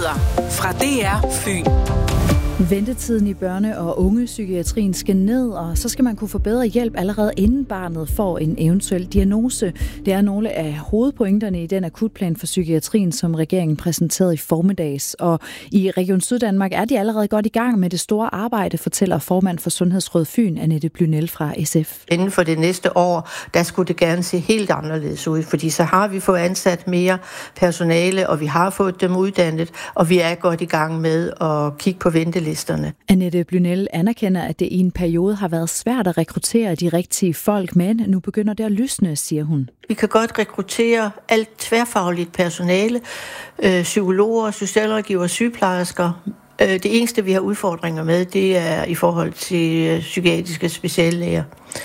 Nyheder fra DR Fyn. Ventetiden i børne- og ungepsykiatrien skal ned, og så skal man kunne få bedre hjælp allerede inden barnet får en eventuel diagnose. Det er nogle af hovedpointerne i den akutplan for psykiatrien, som regeringen præsenterede i formiddags. Og i Region Syddanmark er de allerede godt i gang med det store arbejde, fortæller formand for Sundhedsråd Fyn, Annette Blynel fra SF. Inden for det næste år, der skulle det gerne se helt anderledes ud, fordi så har vi fået ansat mere personale, og vi har fået dem uddannet, og vi er godt i gang med at kigge på ventelisterne. Annette Blynel anerkender, at det i en periode har været svært at rekruttere de rigtige folk, men nu begynder det at lysne, siger hun. Vi kan godt rekruttere alt tværfagligt personale, psykologer, socialrådgiver, sygeplejersker. Det eneste, vi har udfordringer med, det er i forhold til psykiatriske speciallæger.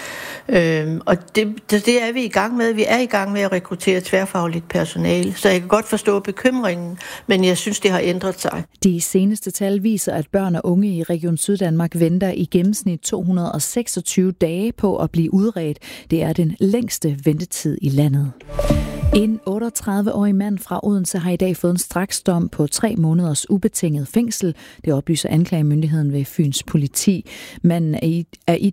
Og det er vi i gang med. Vi er i gang med at rekruttere tværfagligt personale, så jeg kan godt forstå bekymringen, men jeg synes, det har ændret sig. De seneste tal viser, at børn og unge i Region Syddanmark venter i gennemsnit 226 dage på at blive udredt. Det er den længste ventetid i landet. En 38-årig mand fra Odense har i dag fået en straksdom på 3 måneders ubetinget fængsel. Det oplyser anklagemyndigheden ved Fyns politi. Manden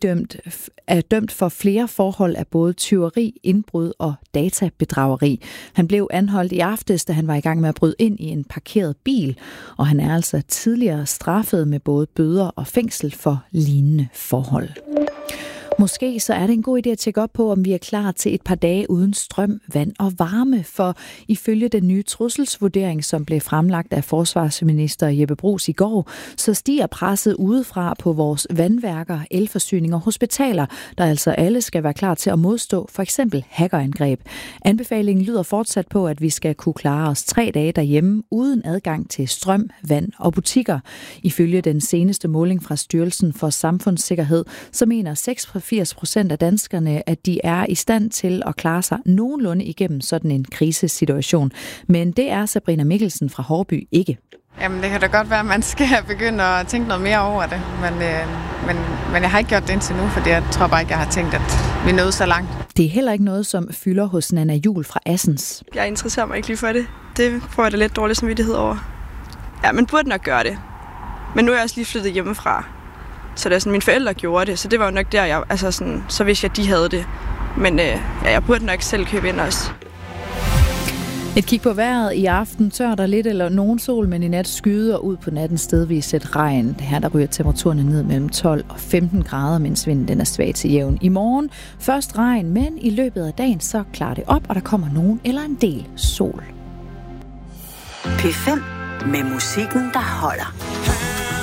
er dømt for flere forhold af både tyveri, indbrud og databedrageri. Han blev anholdt i aftes, da han var i gang med at bryde ind i en parkeret bil, og han er altså tidligere straffet med både bøder og fængsel for lignende forhold. Måske så er det en god idé at tjekke op på, om vi er klar til et par dage uden strøm, vand og varme, for ifølge den nye trusselsvurdering, som blev fremlagt af forsvarsminister Jeppe Bruus i går, så stiger presset udefra på vores vandværker, elforsyning og hospitaler, der altså alle skal være klar til at modstå for eksempel hackerangreb. Anbefalingen lyder fortsat på, at vi skal kunne klare os 3 dage derhjemme uden adgang til strøm, vand og butikker. Ifølge den seneste måling fra Styrelsen for Samfundssikkerhed, så mener 86% af danskerne, at de er i stand til at klare sig nogenlunde igennem sådan en krisesituation. Men det er Sabrina Mikkelsen fra Hårby ikke. Jamen, det kan da godt være, at man skal begynde at tænke noget mere over det. Men jeg har ikke gjort det indtil nu, fordi jeg tror bare ikke, jeg har tænkt, at vi nåede så langt. Det er heller ikke noget, som fylder hos Nana Juhl fra Assens. Jeg interesserer mig ikke lige for det. Det får jeg da lidt dårlig samvittighed over. Ja, man burde nok gøre det. Men nu er jeg også lige flyttet hjemmefra. Så det er sådan, mine forældre gjorde det, så det var jo nok der, jeg, altså sådan, så vidste jeg, at de havde det. Men jeg burde nok selv købe ind også. Et kig på vejret i aften, tør der lidt eller nogen sol, men i nat skyder ud på natten stedvis et regn. Her der ryger temperaturerne ned mellem 12 og 15 grader, mens vinden den er svag til jævn. I morgen først regn, men i løbet af dagen så klarer det op, og der kommer nogen eller en del sol. P5 med musikken, der holder.